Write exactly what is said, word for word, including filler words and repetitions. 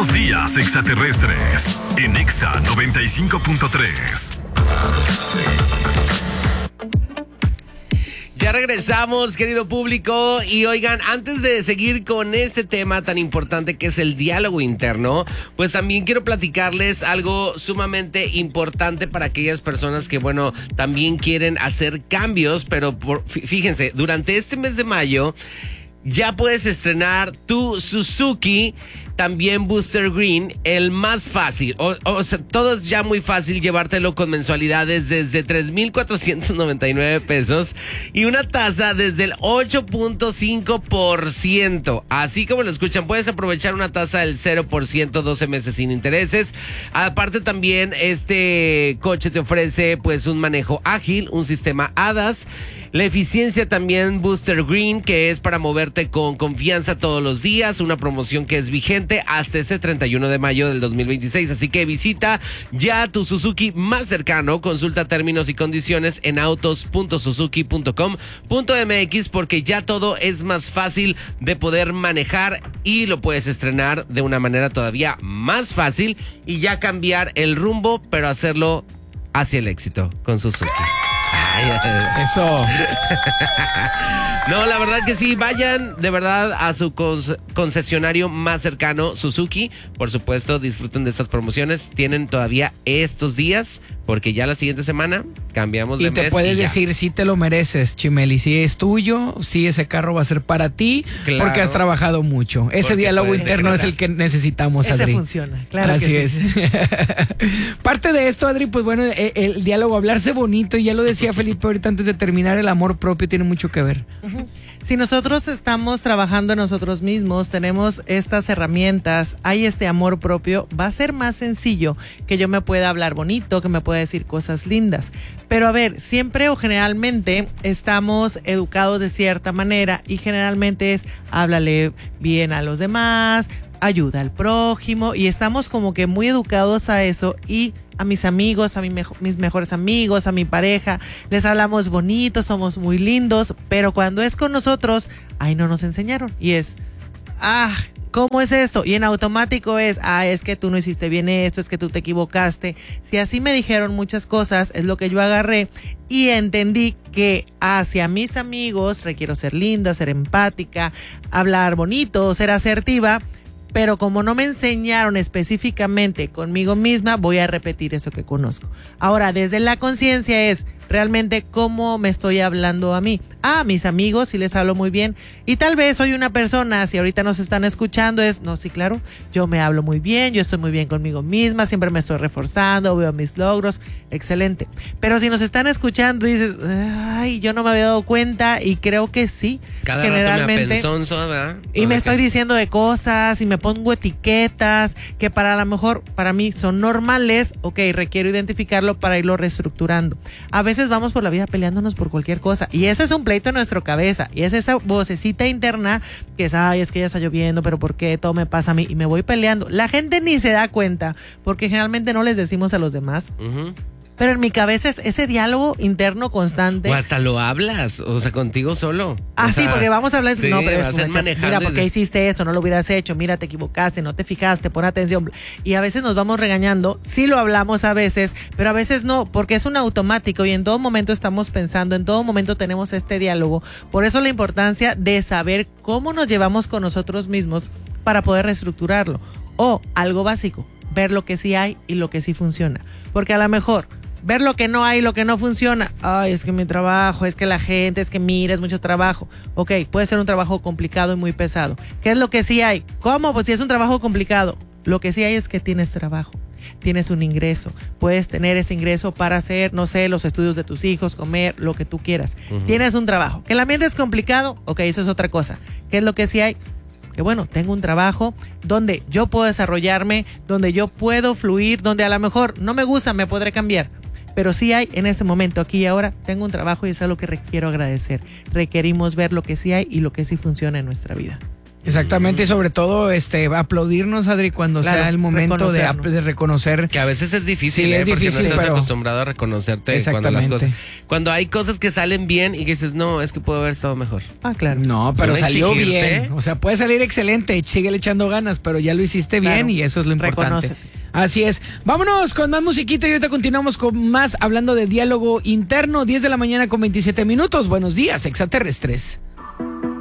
Buenos días, extraterrestres. En Exa noventa y cinco punto tres. Ya regresamos, querido público, y oigan, antes de seguir con este tema tan importante que es el diálogo interno, pues también quiero platicarles algo sumamente importante para aquellas personas que, bueno, también quieren hacer cambios, pero por, fíjense, durante este mes de mayo ya puedes estrenar tu Suzuki, también Booster Green, el más fácil. O, o sea, todo es ya muy fácil llevártelo con mensualidades desde tres mil cuatrocientos noventa y nueve pesos y una tasa desde el ocho punto cinco por ciento. Así como lo escuchan, puedes aprovechar una tasa del cero por ciento, doce meses sin intereses. Aparte también, este coche te ofrece pues un manejo ágil, un sistema A D A S, la eficiencia también Booster Green, que es para moverte con confianza todos los días, una promoción que es vigente hasta este treinta y uno de mayo del dos mil veintiséis, así que visita ya tu Suzuki más cercano, consulta términos y condiciones en autos punto suzuki punto com punto m x porque ya todo es más fácil de poder manejar y lo puedes estrenar de una manera todavía más fácil y ya cambiar el rumbo, pero hacerlo hacia el éxito con Suzuki. Ay, eso. No, la verdad que sí, vayan de verdad a su concesionario más cercano, Suzuki. Por supuesto, disfruten de estas promociones. Tienen todavía estos días, porque ya la siguiente semana cambiamos de mes. Y te puedes y decir si te lo mereces, Chimeli. Si es tuyo, si ese carro va a ser para ti, claro, porque has trabajado mucho. Ese porque diálogo interno decretar. es el que necesitamos, Ese Adri. funciona, claro. Así que es. sí. Parte de esto, Adri, pues bueno, el, el diálogo, hablarse bonito, y ya lo decía Felipe ahorita antes de terminar, el amor propio tiene mucho que ver. Uh-huh. Si nosotros estamos trabajando en nosotros mismos, tenemos estas herramientas, hay este amor propio, va a ser más sencillo que yo me pueda hablar bonito, que me pueda decir cosas lindas. Pero a ver, siempre o generalmente estamos educados de cierta manera y generalmente es háblale bien a los demás, ayuda al prójimo, y estamos como que muy educados a eso, y a mis amigos, a mi mejo, mis mejores amigos, a mi pareja, les hablamos bonito, somos muy lindos, pero cuando es con nosotros, ahí no nos enseñaron, y es, ah, ¿cómo es esto? Y en automático es, ah, es que tú no hiciste bien esto, es que tú te equivocaste. Si así me dijeron muchas cosas, es lo que yo agarré y entendí que hacia mis amigos requiero ser linda, ser empática, hablar bonito, ser asertiva. Pero como no me enseñaron específicamente conmigo misma, voy a repetir eso que conozco. Ahora, desde la conciencia es realmente cómo me estoy hablando a mí. Ah, a mis amigos sí les hablo muy bien. Y tal vez soy una persona, si ahorita nos están escuchando, es, no, sí, claro, yo me hablo muy bien, yo estoy muy bien conmigo misma, siempre me estoy reforzando, veo mis logros, excelente. Pero si nos están escuchando, dices, ay, yo no me había dado cuenta, y creo que sí. Cada generalmente, rato me apensonzo, ¿verdad? Y me estoy diciendo de cosas y me pongo etiquetas que para a lo mejor para mí son normales, ok, requiero identificarlo para irlo reestructurando. A veces vamos por la vida peleándonos por cualquier cosa, y eso es un pleito en nuestra cabeza, y es esa vocecita interna que es, ay, es que ya está lloviendo, pero ¿por qué todo me pasa a mí? Y me voy peleando. La gente ni se da cuenta, porque generalmente no les decimos a los demás. Uh-huh. Pero en mi cabeza es ese diálogo interno constante. O hasta lo hablas, o sea, contigo solo. Ah, o sí, sea, porque vamos a hablar. Sí, no, pero es un, mira, ¿por qué hiciste esto? No lo hubieras hecho. Mira, te equivocaste, no te fijaste, pon atención. Y a veces nos vamos regañando. Sí lo hablamos a veces, pero a veces no, porque es un automático y en todo momento estamos pensando, en todo momento tenemos este diálogo. Por eso la importancia de saber cómo nos llevamos con nosotros mismos para poder reestructurarlo. O algo básico, ver lo que sí hay y lo que sí funciona. Porque a lo mejor ver lo que no hay, lo que no funciona. Ay, es que mi trabajo, es que la gente, es que mira, es mucho trabajo. Ok, puede ser un trabajo complicado y muy pesado. ¿Qué es lo que sí hay? ¿Cómo? Pues si es un trabajo complicado. Lo que sí hay es que tienes trabajo, tienes un ingreso. Puedes tener ese ingreso para hacer, no sé, los estudios de tus hijos, comer, lo que tú quieras. Uh-huh. Tienes un trabajo. ¿Que el ambiente es complicado? Ok, eso es otra cosa. ¿Qué es lo que sí hay? Que bueno, tengo un trabajo donde yo puedo desarrollarme, donde yo puedo fluir, donde a lo mejor no me gusta, me podré cambiar. Pero sí hay en este momento, aquí y ahora, tengo un trabajo y es algo que quiero agradecer. Requerimos ver lo que sí hay y lo que sí funciona en nuestra vida. Exactamente, y sobre todo este aplaudirnos, Adri, cuando Claro, sea el momento de, reconocernos. de reconocer. Que a veces es difícil, Sí, ¿eh? es Porque difícil, no estás pero- acostumbrado a reconocerte cuando las Exactamente. cosas. Cuando hay cosas que salen bien y que dices, no, es que puedo haber estado mejor. Ah, claro. No, pero ¿No salió exigirte? bien. O sea, puede salir excelente, síguele echando ganas, pero ya lo hiciste bien Claro. y eso es lo importante. Reconócete. Así es. Vámonos con más musiquita y ahorita continuamos con más hablando de diálogo interno. diez de la mañana con veintisiete minutos. Buenos días, extraterrestres.